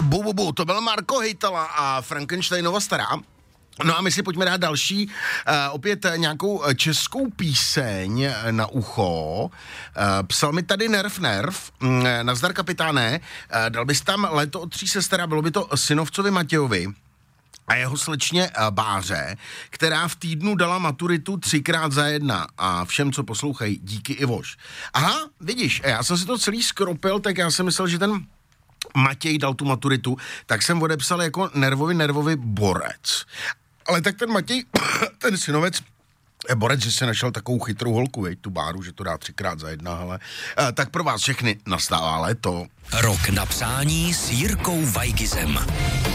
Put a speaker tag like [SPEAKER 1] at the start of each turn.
[SPEAKER 1] To byl Marko Hejtala a Frankensteinova stará. No a my si pojďme dát další, opět nějakou českou píseň na ucho. Psal mi tady Nerv. Nazdar kapitáne, dal bys tam Léto od 3 sester a bylo by to synovcovi Matějovi a jeho slečně Báře, která v týdnu dala maturitu 3x za 1 a všem, co poslouchají, díky Ivoš. Aha, vidíš, já jsem si to celý skropil, tak já jsem myslel, že ten Matěj dal tu maturitu, tak jsem odepsal jako nervový borec. Ale tak ten Matěj, ten synovec, borec, že se našel takovou chytrou holku, tu Báru, že to dá 3x za 1, ale tak pro vás všechny nastává léto.
[SPEAKER 2] Rok na přání s Jirkou Weigizem.